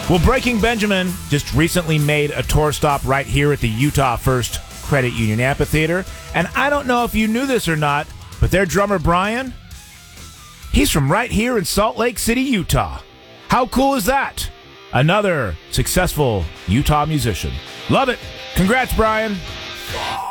Well, Breaking Benjamin just recently made a tour stop right here at the Utah First Credit Union Amphitheater. And I don't know if you knew this or not, but their drummer, Brian, he's from right here in Salt Lake City, Utah. How cool is that? Another successful Utah musician. Love it. Congrats, Brian.